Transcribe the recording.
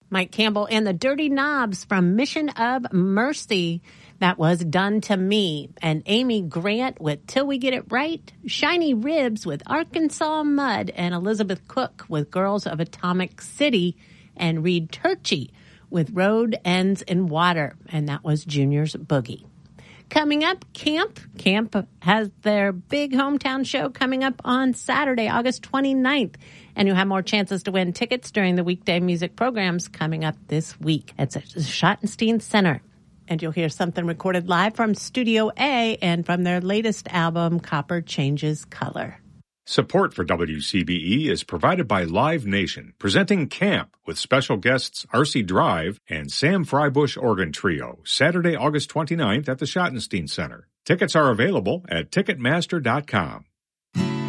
Mike Campbell and the Dirty Knobs from Mission of Mercy. That was Done to Me. And Amy Grant with Till We Get It Right. Shiny Ribs with Arkansas Mud. And Elizabeth Cook with Girls of Atomic City. And Reed Turchie with Road Ends in Water. And that was Junior's Boogie. Coming up, Camp. Camp has their big hometown show coming up on Saturday, August 29th. And you'll have more chances to win tickets during the weekday music programs coming up this week. It's at the Schottenstein Center. And you'll hear something recorded live from Studio A and from their latest album, Copper Changes Color. Support for WCBE is provided by Live Nation, presenting Camp with special guests R.C. Drive and Sam Freibush Organ Trio, Saturday, August 29th at the Schottenstein Center. Tickets are available at Ticketmaster.com.